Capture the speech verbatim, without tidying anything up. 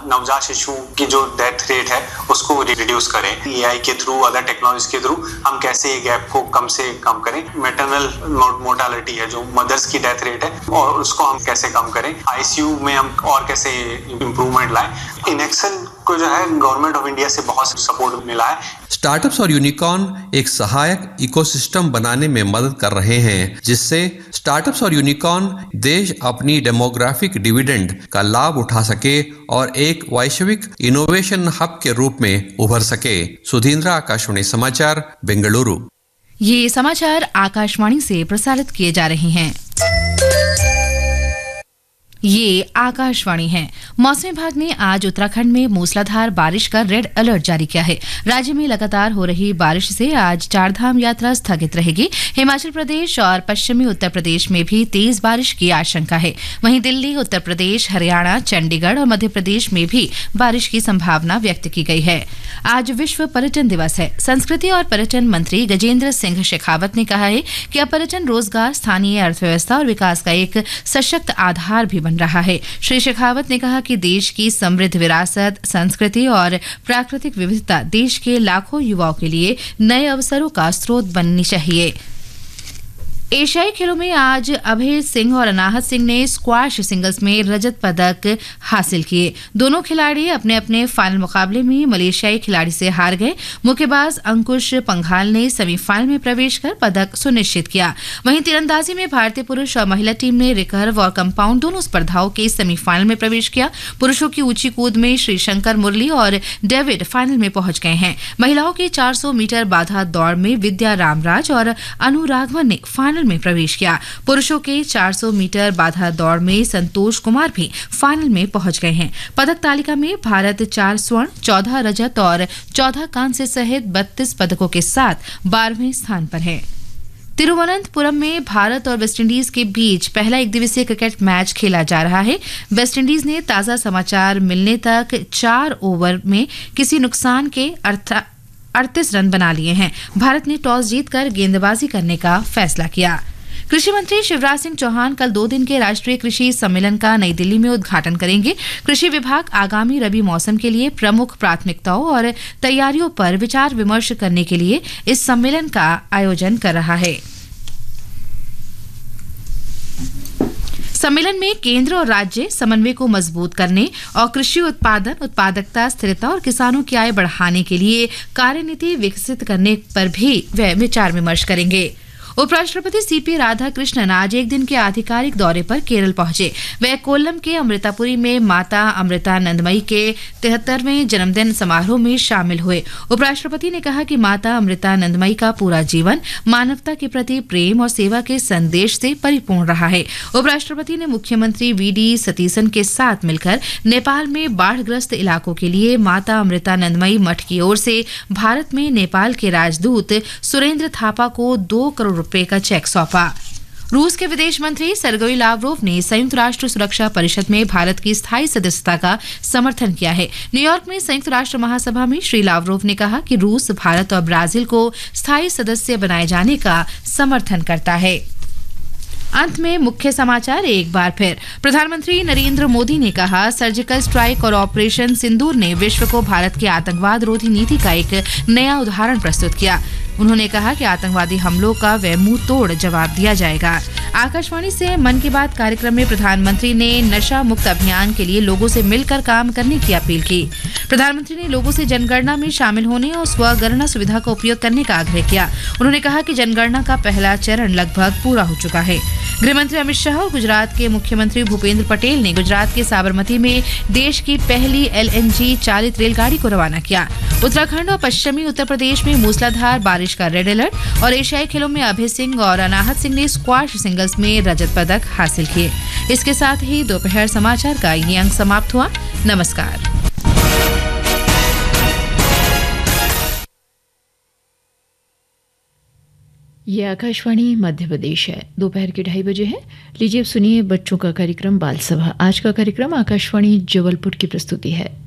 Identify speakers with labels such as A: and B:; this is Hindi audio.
A: नवजात शिशु की जो डेथ रेट है उसको रिड्यूस करें। एआई के थ्रू, अदर टेक्नोलॉजी के थ्रू हम कैसे ये गैप को कम से कम करें। मैटरनल मोर्टालिटी है, जो मदर्स की डेथ रेट है, और उसको हम कैसे कम करें। आईसीयू में हम और कैसे इम्प्रूवमेंट लाएं। इन एक्सेल को जो है गवर्नमेंट ऑफ इंडिया से बहुत सपोर्ट मिला है।
B: स्टार्टअप्स और यूनिकॉर्न एक सहायक इकोसिस्टम बनाने में मदद कर रहे हैं, जिससे स्टार्टअप्स और यूनिकॉर्न देश अपनी डेमोग्राफिक डिविडेंड का लाभ उठा सके और एक वैश्विक इनोवेशन हब के रूप में उभर सके। सुधींद्र, आकाशवाणी समाचार, बेंगलुरु।
C: ये समाचार आकाशवाणी से प्रसारित किए जा रहे हैं। ये आकाशवाणी है। मौसम विभाग ने आज उत्तराखंड में मूसलाधार बारिश का रेड अलर्ट जारी किया है। राज्य में लगातार हो रही बारिश से आज चारधाम यात्रा स्थगित रहेगी। हिमाचल प्रदेश और पश्चिमी उत्तर प्रदेश में भी तेज बारिश की आशंका है। वहीं दिल्ली, उत्तर प्रदेश, हरियाणा, चंडीगढ़ और मध्य प्रदेश में भी बारिश की संभावना व्यक्त की गई है। आज विश्व पर्यटन दिवस है। संस्कृति और पर्यटन मंत्री गजेंद्र सिंह शेखावत ने कहा है कि अब पर्यटन रोजगार, स्थानीय अर्थव्यवस्था और विकास का एक सशक्त आधार भी रहा है। श्री शेखावत ने कहा कि देश की समृद्ध विरासत, संस्कृति और प्राकृतिक विविधता देश के लाखों युवाओं के लिए नए अवसरों का स्रोत बननी चाहिए। एशियाई खेलों में आज अभय सिंह और अनाहत सिंह ने स्क्वाश सिंगल्स में रजत पदक हासिल किए। दोनों खिलाड़ी अपने अपने फाइनल मुकाबले में मलेशियाई खिलाड़ी से हार गए। मुक्केबाज अंकुश पंघाल ने सेमीफाइनल में प्रवेश कर पदक सुनिश्चित किया। वहीं तीरंदाजी में भारतीय पुरुष और महिला टीम ने रिकर्व और कंपाउंड दोनों स्पर्धाओं के सेमीफाइनल में प्रवेश किया। पुरुषों की ऊंची कूद में श्रीशंकर मुरली और डेविड फाइनल में पहुंच गए हैं। महिलाओं के चार सौ मीटर बाधा दौड़ में विद्या रामराज और अनु राघवन ने फाइनल में प्रवेश किया। पुरुषों के चार सौ मीटर बाधा दौड़ में संतोष कुमार भी फाइनल में पहुंच गए हैं। पदक तालिका में भारत चार स्वर्ण, चौदह रजत और चौदह कांस्य सहित बत्तीस पदकों के साथ बारहवें स्थान पर है। तिरुवनंतपुरम में भारत और वेस्टइंडीज के बीच पहला एक दिवसीय क्रिकेट मैच खेला जा रहा है। वेस्टइंडीज ने ताजा समाचार मिलने तक चार ओवर में किसी नुकसान के अर्थात अड़तीस रन बना लिए हैं। भारत ने टॉस जीतकर गेंदबाजी करने का फैसला किया। कृषि मंत्री शिवराज सिंह चौहान कल दो दिन के राष्ट्रीय कृषि सम्मेलन का नई दिल्ली में उद्घाटन करेंगे। कृषि विभाग आगामी रबी मौसम के लिए प्रमुख प्राथमिकताओं और तैयारियों पर विचार विमर्श करने के लिए इस सम्मेलन का आयोजन कर रहा है। सम्मेलन में केंद्र और राज्य समन्वय को मजबूत करने और कृषि उत्पादन, उत्पादकता, स्थिरता और किसानों की आय बढ़ाने के लिए कार्यनीति विकसित करने पर भी वे विचार विमर्श करेंगे। उपराष्ट्रपति सीपी राधाकृष्णन आज एक दिन के आधिकारिक दौरे पर केरल पहुंचे। वे कोल्लम के अमृतापुरी में माता अमृतानंदमयी के तिहत्तरवें जन्मदिन समारोह में शामिल हुए। उपराष्ट्रपति ने कहा कि माता अमृतानंदमयी का पूरा जीवन मानवता के प्रति प्रेम और सेवा के संदेश से परिपूर्ण रहा है। उपराष्ट्रपति ने मुख्यमंत्री वी डी सतीसन के साथ मिलकर नेपाल में बाढ़ग्रस्त इलाकों के लिए माता अमृतानंदमयी मठ की ओर से भारत में नेपाल के राजदूत सुरेंद्र थापा को दो करोड़ रुपए का चेक सौंपा। रूस के विदेश मंत्री सर्गेई लावरोव ने संयुक्त राष्ट्र सुरक्षा परिषद में भारत की स्थायी सदस्यता का समर्थन किया है। न्यूयॉर्क में संयुक्त राष्ट्र महासभा में श्री लावरोव ने कहा कि रूस भारत और ब्राजील को स्थायी सदस्य बनाए जाने का समर्थन करता है। अंत में मुख्य समाचार एक बार फिर। प्रधानमंत्री नरेंद्र मोदी ने कहा, सर्जिकल स्ट्राइक और ऑपरेशन सिंदूर ने विश्व को भारत की आतंकवाद रोधी नीति का एक नया उदाहरण प्रस्तुत किया। उन्होंने कहा कि आतंकवादी हमलों का वह मुंह तोड़ जवाब दिया जाएगा। आकाशवाणी से मन की बात कार्यक्रम में प्रधानमंत्री ने नशा मुक्त अभियान के लिए लोगों से मिलकर काम करने की अपील की। प्रधानमंत्री ने लोगों से जनगणना में शामिल होने और स्वगणना सुविधा का उपयोग करने का आग्रह किया। उन्होंने कहा कि जनगणना का पहला चरण लगभग पूरा हो चुका है। गृहमंत्री अमित शाह और गुजरात के मुख्यमंत्री भूपेंद्र पटेल ने गुजरात के साबरमती में देश की पहली एल एन जी चालित रेलगाड़ी को रवाना किया। उत्तराखंड और पश्चिमी उत्तर प्रदेश में मूसलाधार बारिश का रेड अलर्ट और एशियाई खेलों में अभय सिंह और अनाहत सिंह ने स्क्वाश सिंगल्स में रजत पदक हासिल किए। इसके साथ ही दोपहर समाचार का ये अंक समाप्त हुआ। नमस्कार।
D: ये आकाशवाणी मध्य प्रदेश है। दोपहर के ढाई बजे है। लीजिए अब सुनिए बच्चों का कार्यक्रम बाल सभा। आज का कार्यक्रम आकाशवाणी जबलपुर की प्रस्तुति है।